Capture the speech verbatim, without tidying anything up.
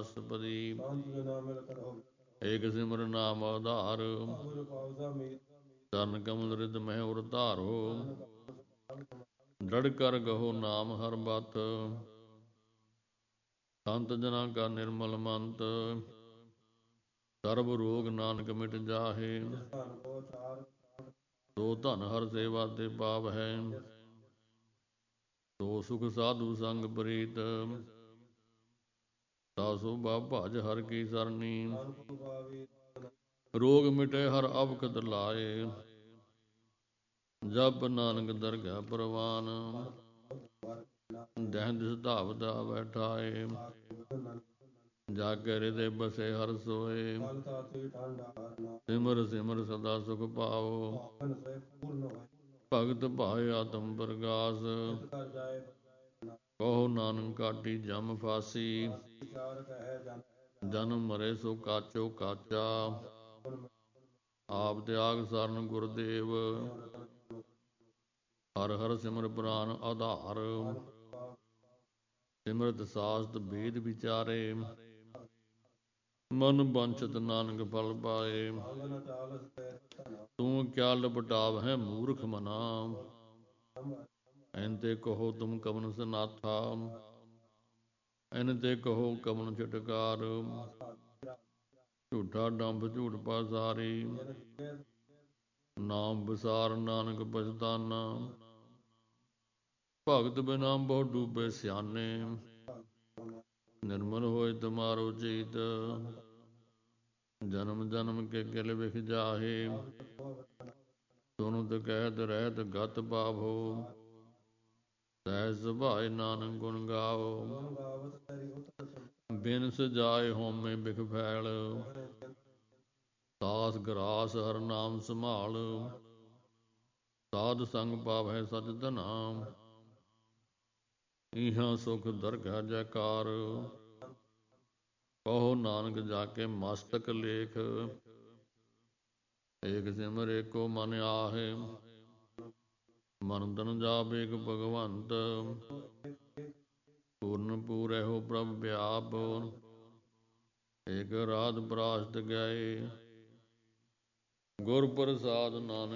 ਰਸਪਦੀ। ਏਕ ਸਿਮਰ ਨਾਮ ਆਧਾਰ, ਚਰਨ ਕਮਲ ਰਿਦ ਮਹਿ ਉਰ ਧਾਰੋ। ਦ੍ਰਿੜ ਕਰ ਗਹੋ ਨਾਮ ਹਰ ਬਤ, ਸੰਤ ਜਨਾਂ ਕਾ ਨਿਰਮਲ ਮੰਤ। ਸਰਬ ਰੋਗ ਨਾਨਕ ਮਿਟ ਜਾਹੇ, ਸੋ ਧਨ ਹਰ ਸੇਵਾ ਤੇ ਪਾਵਹਿ। ਸੋ ਸੁਖ ਸਾਧੂ ਸੰਗ ਪ੍ਰੀਤ, ਤਾ ਸੋਭਾ ਭਜ ਹਰਿ ਕੀ ਸਰਨੀ। ਰੋਗ ਮਿਟੇ ਹਰਿ ਅਵਖਦ ਲਾਏ, ਜਪਿ ਨਾਨਕ ਦਰਗਹਿ ਪਰਵਾਨ। ਦਹਿ ਦਿਸ ਧਾਵਤ ਆਵੈ ਠਾਏ, ਜਾ ਕੇ ਹਿਰਦੇ ਬਸੇ ਹਰਿ ਸੋਏ। ਸਿਮਰ ਸਿਮਰ ਸਦਾ ਸੁਖ ਪਾਉ, ਭਗਤ ਭਾਏ ਆਤਮ ਪ੍ਰਗਾਸ। ਕਹੋ ਨਾਨਕ ਕਾਟੀ ਜਮ ਫਾਸੀ, ਜਨਮ ਮਰੈ ਸੋ ਕਾਚੋ ਕਾਚਾ। ਆਪ ਤਿਆਗ ਸਰਨ ਗੁਰਦੇਵ, ਹਰਿ ਹਰਿ ਸਿਮਰ ਪ੍ਰਾਨ ਆਧਾਰ। ਸਿਮਰਤ ਸਾਸਤ ਵੇਦ ਵਿਚਾਰੇ, ਮਨ ਵਾਂਛਤ ਨਾਨਕ ਫਲ ਪਾਏ। ਤੂੰ ਕਿਆ ਲਪਟਾਵਹਿ ਮੂਰਖ ਮਨਾ, ਐਨ ਤੇ ਕਹੋ ਤੁਮ ਕਵਣ ਸਨਾਥਾ। ਐਨ ਤੇ ਕਹੋ ਕਵਣ ਛੁਟਕਾਰ, ਝੂਠਾ ਡੰਭ ਝੂਠ ਪਾਸਾਰੀ। ਨਾਮ ਵਿਸਾਰ ਨਾਨਕ ਪਛਤਾਨਾ, ਭਗਤ ਬਿਨਾ ਬਹੁ ਡੂਬੇ ਸਿਆਣੇ। ਨਿਰਮਲ ਹੋਏ ਤੁਮਾਰੋ ਚੀਤ, ਜਨਮ ਜਨਮ ਕੇ ਕਿਲ ਵਿਖ ਜਾਹੇ। ਸੁਨਤ ਕਹਿਤ ਰਹਿਤ ਗਤ ਪਾਵੋ, ਸਹਿਜ ਸੁਭਾਏ ਨਾਨਕ ਗੁਣ ਗਾਵੋ। ਬਿਨ ਸਜਾਏ ਹਉਮੈ ਬਿਖ ਫੈਲ, ਸਾਸ ਗਰਾਸ ਹਰਿ ਨਾਮ ਸੰਭਾਲ। ਸਾਧ ਸੰਗ ਪਾਵਹਿ ਸਚ ਧਨਾ, ਇਹਾਂ ਸੁਖ ਦਰਗਹਿ ਜੈਕਾਰ। ਕਹੋ ਨਾਨਕ ਜਾ ਕੇ ਮਸਤਕ ਲੇਖ, ਏਕ ਸਿਮਰ ਏਕੋ ਮਨ ਆਹੇ। ਮਨ ਤਨ ਜਾਪ ਏਕ ਭਗਵੰਤ, ਪੂਰਨ ਪੂਰਹਿ ਪ੍ਰਭ ਵਿਆਪ। ਏਕ ਰਾਤ ਪਰਾਸਤ ਗਏ, ਗੁਰ ਪ੍ਰਸਾਦਿ ਨਾਨਕ